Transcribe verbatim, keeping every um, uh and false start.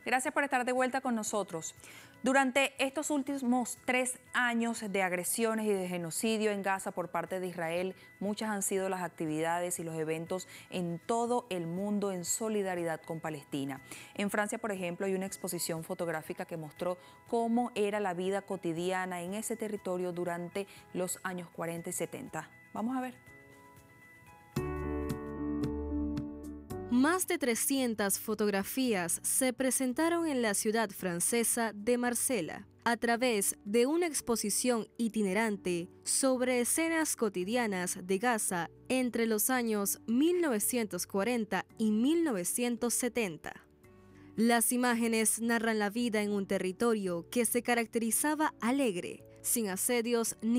Gracias por estar de vuelta con nosotros. Durante estos últimos tres años de agresiones y de genocidio en Gaza por parte de Israel, muchas han sido las actividades y los eventos en todo el mundo en solidaridad con Palestina. En Francia, por ejemplo, hay una exposición fotográfica que mostró cómo era la vida cotidiana en ese territorio durante los años cuarenta y setenta. Vamos a ver. Más de trescientas fotografías se presentaron en la ciudad francesa de Marsella a través de una exposición itinerante sobre escenas cotidianas de Gaza entre los años mil novecientos cuarenta y mil novecientos setenta. Las imágenes narran la vida en un territorio que se caracterizaba alegre, sin asedios ni